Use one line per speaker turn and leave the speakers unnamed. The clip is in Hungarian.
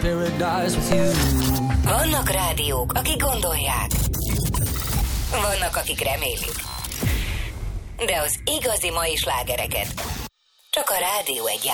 Paradise with you.
Vannak rádiók, akik gondolják. Vannak, akik remélik. De az igazi mai slágereket csak a Rádió 1